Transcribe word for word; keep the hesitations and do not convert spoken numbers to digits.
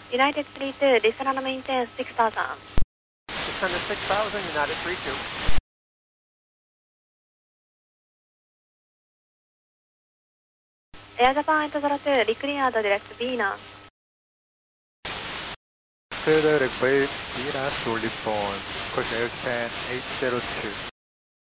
United three two, listen and maintain six thousand. Descend six thousand, United three two. Air Japan eight zero two, recleared direct Venus. Clear direct Venus, solid phone, course Air Japan eight zero two.